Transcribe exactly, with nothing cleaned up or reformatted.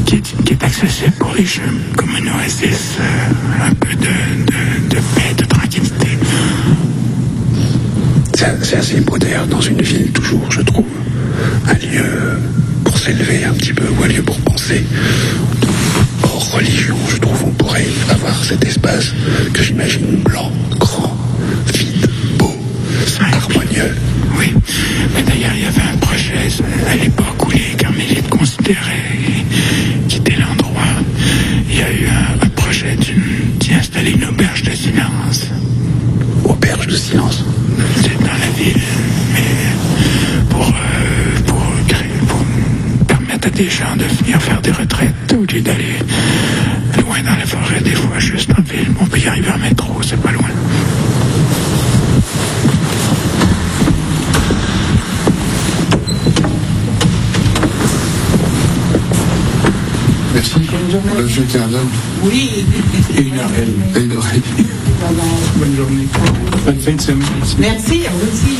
qui est, qui est accessible pour les jeunes, comme un oasis, euh, un peu de, de, de paix, de tranquillité. C'est, c'est assez beau d'ailleurs dans une ville toujours, je trouve. Un lieu pour s'élever un petit peu, ou un lieu pour penser. Hors religion, je trouve, on pourrait avoir cet espace que j'imagine blanc, grand, vide, beau, simple, harmonieux. Oui, mais d'ailleurs il y avait un projet à l'époque où les carmélites considéraient quitter l'endroit. Il y a eu un, un projet d'une, d'y installer une auberge de silence. Auberge de silence. C'est dans la ville, mais pour, euh, pour, créer, pour permettre à des gens de venir faire des retraites au lieu d'aller loin dans la forêt, des fois juste en ville. On peut y arriver en métro, c'est pas loin. Merci. Le jeu était un homme. Oui. Et une oreille. Et une oreille. Bonne journée. Bonne fin de semaine. Merci, à vous aussi.